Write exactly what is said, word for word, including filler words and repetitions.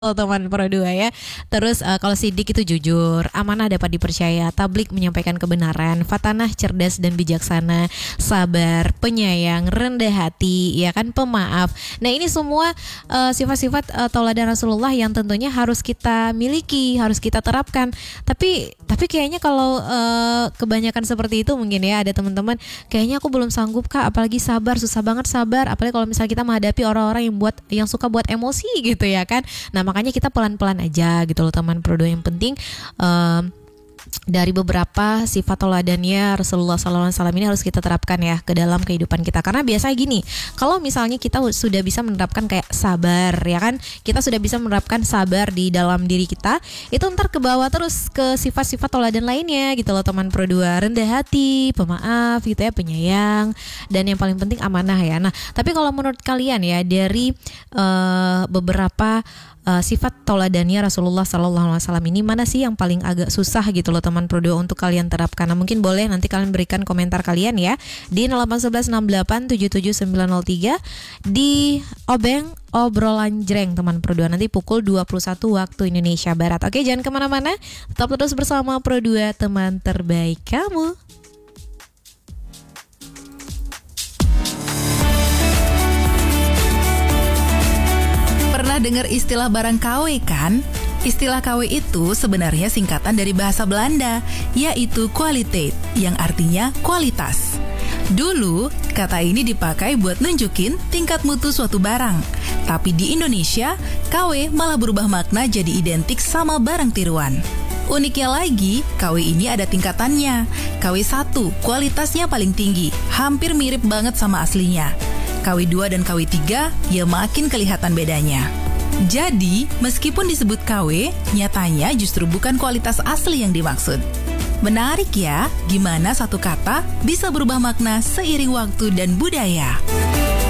teman Pro dua ya. Terus uh, kalau sidik itu jujur, amanah dapat dipercaya, tablik menyampaikan kebenaran, fatanah cerdas dan bijaksana, sabar, penyayang, rendah hati, ya kan, pemaaf. Nah ini semua uh, sifat-sifat uh, tauladan Rasulullah yang tentunya harus kita miliki, harus kita terapkan. Tapi tapi kayaknya kalau uh, kebanyakan seperti itu mungkin ya ada teman-teman, kayaknya aku belum sanggup kak, apalagi sabar, susah banget sabar, apalagi kalau misalnya kita menghadapi orang-orang yang buat yang suka buat emosi gitu ya kan. Nah makanya kita pelan-pelan aja gitu loh teman Pro dua. Yang penting um, dari beberapa sifat tauladannya Rasulullah shallallahu alaihi wasallam ini harus kita terapkan ya ke dalam kehidupan kita. Karena biasanya gini, kalau misalnya kita sudah bisa menerapkan kayak sabar ya kan, kita sudah bisa menerapkan sabar di dalam diri kita, itu ntar ke bawah terus ke sifat-sifat tauladan lainnya gitu loh teman Pro dua. Rendah hati, pemaaf gitu ya, penyayang, dan yang paling penting amanah ya. Nah tapi kalau menurut kalian ya dari uh, beberapa Uh, sifat tauladannya Rasulullah Sallallahu Alaihi Wasallam ini mana sih yang paling agak susah gitu loh teman Pro dua untuk kalian terapkan? Nah, mungkin boleh nanti kalian berikan komentar kalian ya di nol delapan satu satu enam delapan tujuh tujuh sembilan nol tiga di Obeng Obrolan Jreng teman Pro dua nanti pukul dua puluh satu waktu Indonesia Barat. Oke, jangan kemana-mana, tetap terus bersama Pro dua, teman terbaik kamu. Pernah dengar istilah barang K W kan? Istilah K W itu sebenarnya singkatan dari bahasa Belanda, yaitu kwaliteit, yang artinya kualitas. Dulu, kata ini dipakai buat nunjukin tingkat mutu suatu barang. Tapi di Indonesia, K W malah berubah makna jadi identik sama barang tiruan. Uniknya lagi, K W ini ada tingkatannya. K W satu, kualitasnya paling tinggi, hampir mirip banget sama aslinya. K W dua dan K W tiga, ya makin kelihatan bedanya. Jadi, meskipun disebut K W, nyatanya justru bukan kualitas asli yang dimaksud. Menarik ya, gimana satu kata bisa berubah makna seiring waktu dan budaya.